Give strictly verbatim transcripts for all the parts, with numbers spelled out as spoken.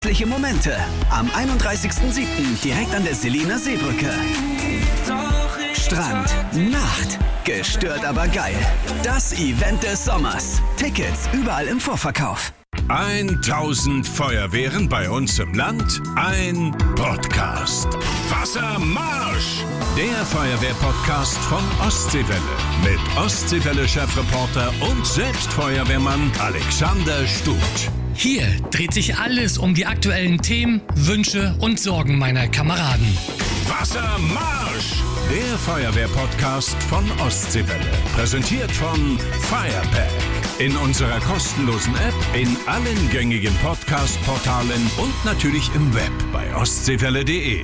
Momente am einunddreißigsten siebten direkt an der Seliner Seebrücke. Strand, Nacht, gestört aber geil. Das Event des Sommers. Tickets überall im Vorverkauf. tausend Feuerwehren bei uns im Land, ein Podcast. Wassermarsch! Der Feuerwehr-Podcast von Ostseewelle. Mit Ostseewelle-Chefreporter und Selbstfeuerwehrmann Alexander Stuth. Hier dreht sich alles um die aktuellen Themen, Wünsche und Sorgen meiner Kameraden. Wassermarsch! Der Feuerwehr-Podcast von Ostseewelle. Präsentiert von Firepack. In unserer kostenlosen App, in allen gängigen Podcast-Portalen und natürlich im Web bei ostseewelle punkt de.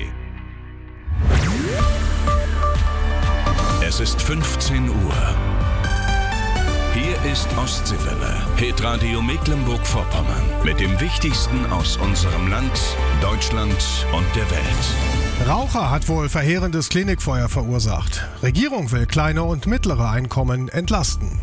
Es ist fünfzehn Uhr. Hier ist Ostseewelle, Hitradio Mecklenburg-Vorpommern. Mit dem Wichtigsten aus unserem Land, Deutschland und der Welt. Raucher hat wohl verheerendes Klinikfeuer verursacht. Regierung will kleine und mittlere Einkommen entlasten.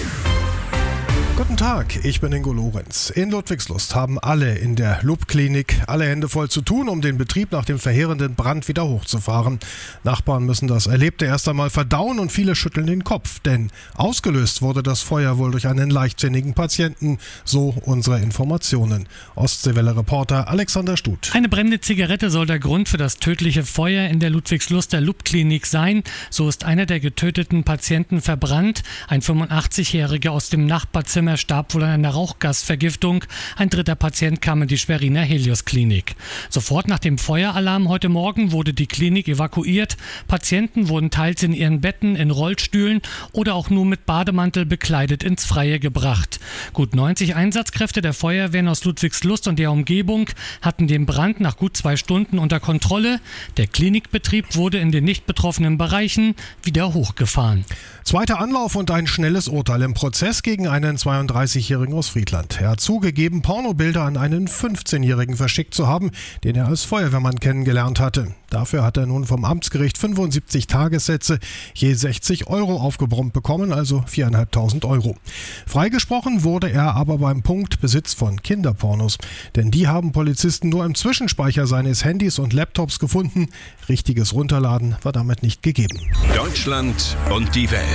Guten Tag, ich bin Ingo Lorenz. In Ludwigslust haben alle in der L U B-Klinik alle Hände voll zu tun, um den Betrieb nach dem verheerenden Brand wieder hochzufahren. Nachbarn müssen das Erlebte erst einmal verdauen und viele schütteln den Kopf, denn ausgelöst wurde das Feuer wohl durch einen leichtsinnigen Patienten, so unsere Informationen. Ostseewelle-Reporter Alexander Stuth. Eine brennende Zigarette soll der Grund für das tödliche Feuer in der Ludwigsluster L U B-Klinik sein. So ist einer der getöteten Patienten verbrannt. Ein fünfundachtzigjähriger aus dem Nachbarzimmer starb wohl an einer Rauchgasvergiftung. Ein dritter Patient kam in die Schweriner Helios-Klinik. Sofort nach dem Feueralarm heute Morgen wurde die Klinik evakuiert. Patienten wurden teils in ihren Betten, in Rollstühlen oder auch nur mit Bademantel bekleidet ins Freie gebracht. Gut neunzig Einsatzkräfte der Feuerwehren aus Ludwigslust und der Umgebung hatten den Brand nach gut zwei Stunden unter Kontrolle. Der Klinikbetrieb wurde in den nicht betroffenen Bereichen wieder hochgefahren. Zweiter Anlauf und ein schnelles Urteil im Prozess gegen einen zweiunddreißigjährigen aus Friedland. Er hat zugegeben, Pornobilder an einen fünfzehnjährigen verschickt zu haben, den er als Feuerwehrmann kennengelernt hatte. Dafür hat er nun vom Amtsgericht fünfundsiebzig Tagessätze je sechzig Euro aufgebrummt bekommen, also viertausendfünfhundert Euro. Freigesprochen wurde er aber beim Punkt Besitz von Kinderpornos. Denn die haben Polizisten nur im Zwischenspeicher seines Handys und Laptops gefunden. Richtiges Runterladen war damit nicht gegeben. Deutschland und die Welt.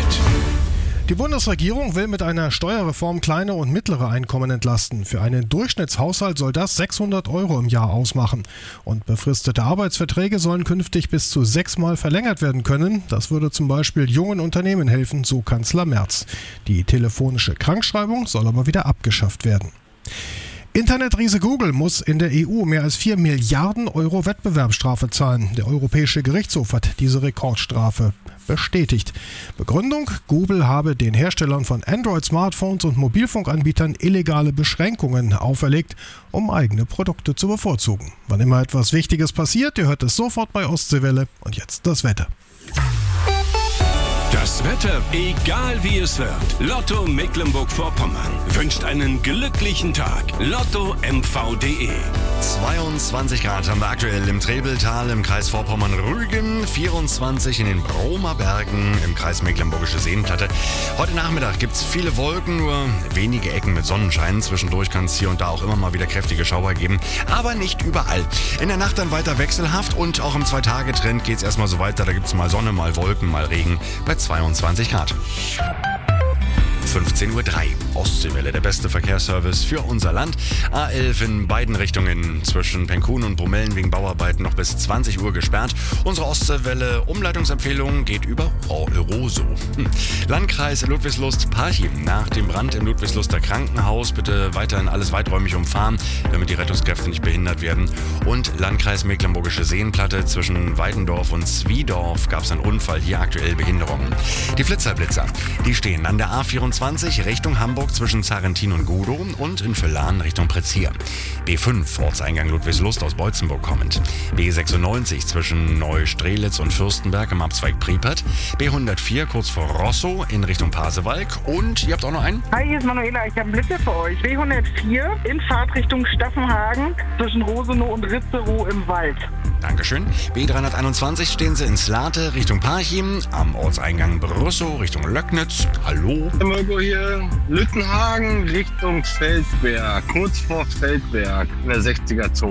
Die Bundesregierung will mit einer Steuerreform kleine und mittlere Einkommen entlasten. Für einen Durchschnittshaushalt soll das sechshundert Euro im Jahr ausmachen. Und befristete Arbeitsverträge sollen künftig bis zu sechsmal verlängert werden können. Das würde zum Beispiel jungen Unternehmen helfen, so Kanzler Merz. Die telefonische Krankschreibung soll aber wieder abgeschafft werden. Internetriese Google muss in der E U mehr als vier Milliarden Euro Wettbewerbsstrafe zahlen. Der Europäische Gerichtshof hat diese Rekordstrafe bestätigt. Begründung: Google habe den Herstellern von Android-Smartphones und Mobilfunkanbietern illegale Beschränkungen auferlegt, um eigene Produkte zu bevorzugen. Wann immer etwas Wichtiges passiert, ihr hört es sofort bei Ostseewelle. Und jetzt das Wetter. Das Wetter, egal wie es wird. Lotto Mecklenburg-Vorpommern wünscht einen glücklichen Tag. Lotto M V punkt de. zweiundzwanzig Grad haben wir aktuell im Trebeltal im Kreis Vorpommern-Rügen, vierundzwanzig in den Bromer Bergen im Kreis Mecklenburgische Seenplatte. Heute Nachmittag gibt es viele Wolken, nur wenige Ecken mit Sonnenschein. Zwischendurch kann es hier und da auch immer mal wieder kräftige Schauer geben, aber nicht überall. In der Nacht dann weiter wechselhaft und auch im Zwei-Tage-Trend geht es erstmal so weiter. Da gibt es mal Sonne, mal Wolken, mal Regen bei zweiundzwanzig Grad. fünfzehn Uhr drei. Ostseewelle, der beste Verkehrsservice für unser Land. A elf in beiden Richtungen zwischen Penkhuhn und Brumellen wegen Bauarbeiten noch bis zwanzig Uhr gesperrt. Unsere Ostseewelle Umleitungsempfehlung geht über Roso. Hm. Landkreis Ludwigslust Parchim. Nach dem Brand im Ludwigsluster Krankenhaus bitte weiterhin alles weiträumig umfahren, damit die Rettungskräfte nicht behindert werden. Und Landkreis Mecklenburgische Seenplatte zwischen Weidendorf und Zwiedorf gab es einen Unfall, hier aktuell Behinderungen. Die Flitzerblitzer, die stehen an der A vierundzwanzig Richtung Hamburg zwischen Zarentin und Gudow und in Völlan Richtung Prezier. B fünf, Ortseingang Ludwigslust aus Beutzenburg kommend. B sechsundneunzig zwischen Neustrelitz und Fürstenberg im Abzweig Priepert. B hundertvier kurz vor Rosso in Richtung Pasewalk. Und ihr habt auch noch einen? Hi, hier ist Manuela, ich habe einen Blitzer für euch. B hundertvier in Fahrtrichtung Staffenhagen zwischen Rosenow und Ritzerow im Wald. Dankeschön. B dreihunderteinundzwanzig stehen Sie in Slate Richtung Parchim, am Ortseingang Brüssow Richtung Löcknitz. Hallo. Mirko hier, Lüttenhagen Richtung Feldberg, kurz vor Feldberg in der sechziger Zone.